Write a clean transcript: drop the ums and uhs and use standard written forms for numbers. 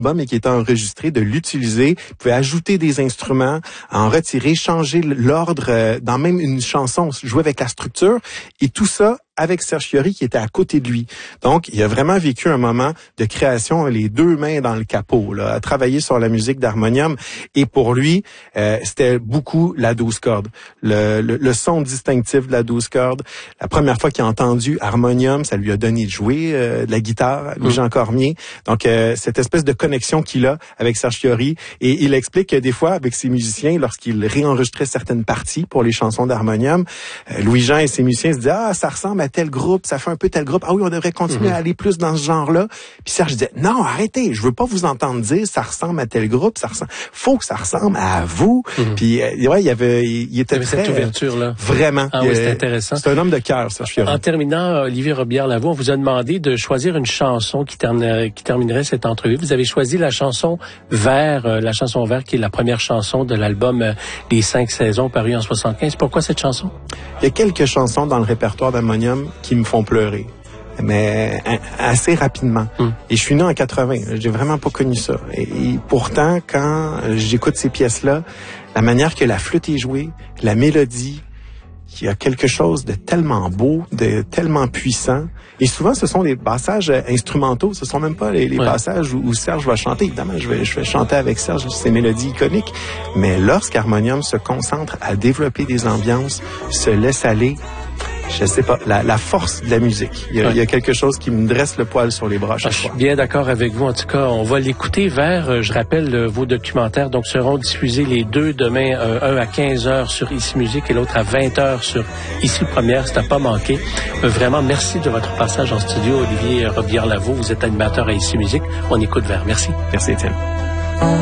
et qui était enregistré, de l'utiliser. Vous pouvez ajouter des instruments, en retirer, changer l'ordre dans même une chanson, jouer avec la structure et tout ça avec Serge Fiori qui était à côté de lui. Donc, il a vraiment vécu un moment de création, les deux mains dans le capot, là, à travailler sur la musique d'harmonium. Et pour lui, c'était beaucoup la 12 cordes. Le son distinctif de la 12 cordes. La première fois qu'il a entendu harmonium, ça lui a donné de jouer de la guitare, Louis-Jean Cormier. Donc, cette espèce de connexion qu'il a avec Serge Fiori. Et il explique que des fois, avec ses musiciens, lorsqu'il réenregistrait certaines parties pour les chansons d'harmonium, Louis-Jean et ses musiciens se disaient « Ah, ça ressemble à tel groupe, ça fait un peu tel groupe. Ah oui, on devrait continuer à aller plus dans ce genre-là. » Puis Serge disait, non, arrêtez, je veux pas vous entendre dire ça ressemble à tel groupe, faut que ça ressemble à vous. Puis ouais, il était très cette ouverture-là. Vraiment. Ah oui, c'est intéressant. C'est un homme de cœur, Serge Fiori. En terminant, Olivier Robillard-Lavaux, on vous a demandé de choisir une chanson qui terminerait cette entrevue. Vous avez choisi la chanson Vert, qui est la première chanson de l'album Les 5 saisons paru en 75. Pourquoi cette chanson? Il y a quelques chansons dans le répertoire d'harmonium qui me font pleurer, mais assez rapidement. Et je suis né en 80, j'ai vraiment pas connu ça. Et pourtant, quand j'écoute ces pièces-là, la manière que la flûte est jouée, la mélodie, il y a quelque chose de tellement beau, de tellement puissant. Et souvent, ce sont des passages instrumentaux. Ce sont même pas les passages où Serge va chanter. Évidemment, je vais chanter avec Serge ces mélodies iconiques. Mais lorsqu'harmonium se concentre à développer des ambiances, se laisse aller, je sais pas, la force de la musique. Il y a quelque chose qui me dresse le poil sur les bras chaque fois. Je suis bien d'accord avec vous. En tout cas, on va l'écouter vers, je rappelle, vos documentaires donc seront diffusés les deux demain, un à 15h sur Ici Musique et l'autre à 20h sur Ici Première. C'est à pas manquer. Vraiment, merci de votre passage en studio, Olivier Robillard-Lavaux. Vous êtes animateur à Ici Musique. On écoute vers. Merci. Merci, Étienne.